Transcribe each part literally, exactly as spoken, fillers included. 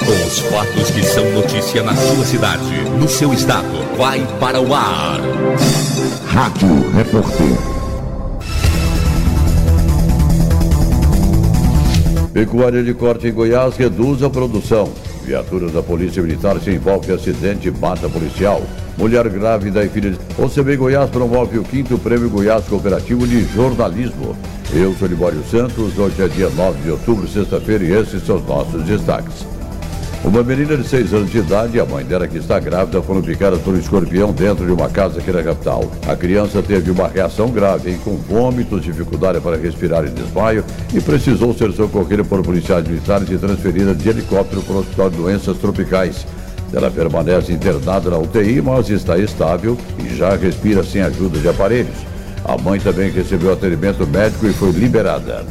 Com os fatos que são notícia na sua cidade, no seu estado, vai para o ar. Rádio Repórter. Pecuária de corte em Goiás reduz a produção. Viatura da Polícia Militar se envolve em acidente e mata policial. Mulher grávida e filha de... O C B Goiás promove o quinto Prêmio Goiás Cooperativo de Jornalismo. Eu sou Libório Santos, hoje é dia nove de outubro, sexta-feira, e esses são os nossos destaques. Uma menina de seis anos de idade e a mãe dela, que está grávida, foram picadas por um escorpião dentro de uma casa aqui na capital. A criança teve uma reação grave, hein, com vômitos, dificuldade para respirar e desmaio, e precisou ser socorrida por policiais militares e transferida de helicóptero para o Hospital de Doenças Tropicais. Ela permanece internada na U T I, mas está estável e já respira sem ajuda de aparelhos. A mãe também recebeu atendimento médico e foi liberada.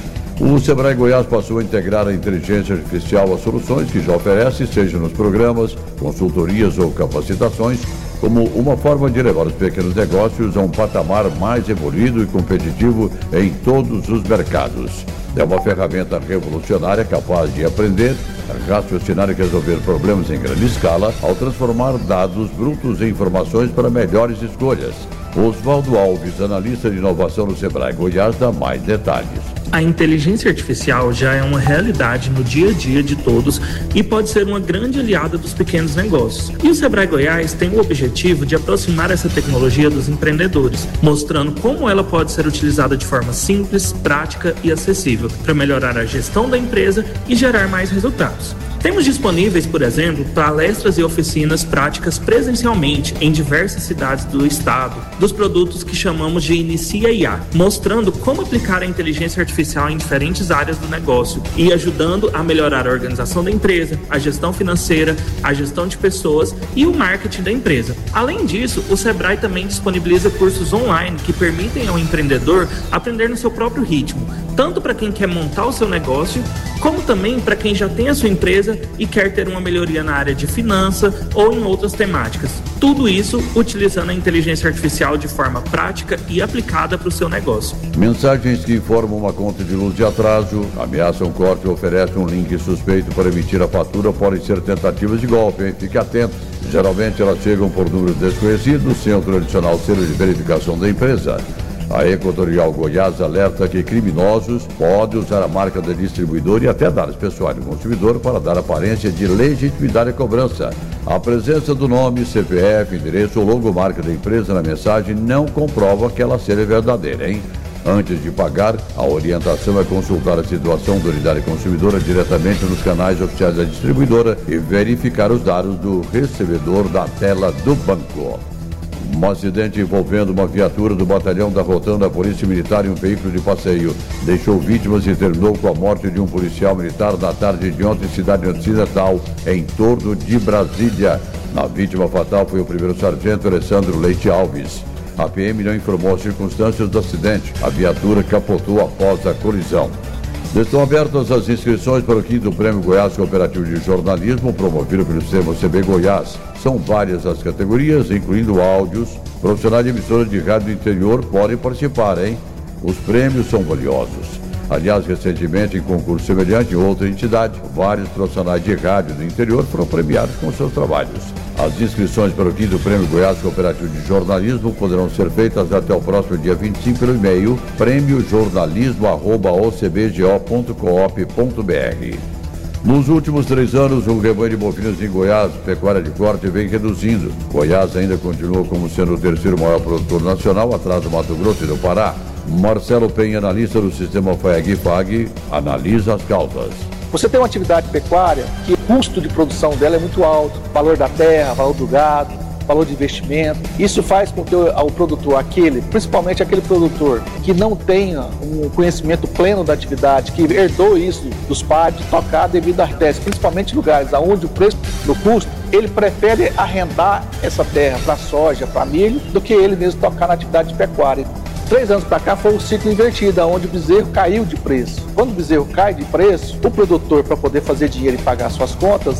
O Sebrae Goiás passou a integrar a inteligência artificial às soluções que já oferece, seja nos programas, consultorias ou capacitações, como uma forma de levar os pequenos negócios a um patamar mais evoluído e competitivo em todos os mercados. É uma ferramenta revolucionária capaz de aprender, raciocinar e resolver problemas em grande escala ao transformar dados brutos em informações para melhores escolhas. Oswaldo Alves, analista de inovação no Sebrae Goiás, dá mais detalhes. A inteligência artificial já é uma realidade no dia a dia de todos e pode ser uma grande aliada dos pequenos negócios. E o Sebrae Goiás tem o objetivo de aproximar essa tecnologia dos empreendedores, mostrando como ela pode ser utilizada de forma simples, prática e acessível para melhorar a gestão da empresa e gerar mais resultados. Temos disponíveis, por exemplo, palestras e oficinas práticas presencialmente em diversas cidades do estado, dos produtos que chamamos de Inicia I A, mostrando como aplicar a inteligência artificial em diferentes áreas do negócio e ajudando a melhorar a organização da empresa, a gestão financeira, a gestão de pessoas e o marketing da empresa. Além disso, o Sebrae também disponibiliza cursos online que permitem ao empreendedor aprender no seu próprio ritmo, tanto para quem quer montar o seu negócio, como também para quem já tem a sua empresa e quer ter uma melhoria na área de finança ou em outras temáticas. Tudo isso utilizando a inteligência artificial de forma prática e aplicada para o seu negócio. Mensagens que informam uma conta de luz de atraso, ameaçam corte ou oferecem um link suspeito para emitir a fatura podem ser tentativas de golpe, hein? Fique atento. Geralmente elas chegam por números desconhecidos, sem o tradicional selo de verificação da empresa. A Equatorial Goiás alerta que criminosos podem usar a marca da distribuidora e até dados pessoais do consumidor para dar aparência de legitimidade à cobrança. A presença do nome, C P F, endereço ou logomarca da empresa na mensagem não comprova que ela seja verdadeira, hein? Antes de pagar, a orientação é consultar a situação da unidade consumidora diretamente nos canais oficiais da distribuidora e verificar os dados do recebedor da tela do banco. Um acidente envolvendo uma viatura do batalhão da Rotan da Polícia Militar e um veículo de passeio deixou vítimas e terminou com a morte de um policial militar na tarde de ontem em Cidade Ocidental, em torno de Brasília. A vítima fatal foi o primeiro sargento Alessandro Leite Alves. A P M não informou as circunstâncias do acidente. A viatura capotou após a colisão. Estão abertas as inscrições para o quinto Prêmio Goiás Cooperativo de Jornalismo, promovido pelo sistema C B Goiás. São várias as categorias, incluindo áudios. Profissionais de emissoras de rádio do interior podem participar, hein? Os prêmios são valiosos. Aliás, recentemente, em concurso semelhante em outra entidade, vários profissionais de rádio do interior foram premiados com seus trabalhos. As inscrições para o quinto Prêmio Goiás Cooperativo de Jornalismo poderão ser feitas até o próximo dia vinte e cinco pelo e-mail prêmio jornalismo arroba o c b g o ponto coop ponto b r. Nos últimos três anos, o rebanho de bovinos em Goiás, pecuária de corte, vem reduzindo. Goiás ainda continua como sendo o terceiro maior produtor nacional, atrás do Mato Grosso e do Pará. Marcelo Penha, analista do sistema F A E G-F A G, analisa as causas. Você tem uma atividade pecuária que o custo de produção dela é muito alto, valor da terra, valor do gado, valor de investimento. Isso faz com que o, o produtor, aquele, principalmente aquele produtor que não tenha um conhecimento pleno da atividade, que herdou isso dos pais, de tocar devido à tese, principalmente em lugares onde o preço do custo, ele prefere arrendar essa terra para soja, para milho, do que ele mesmo tocar na atividade pecuária. Três anos para cá foi um ciclo invertido, onde o bezerro caiu de preço. Quando o bezerro cai de preço, o produtor, para poder fazer dinheiro e pagar suas contas,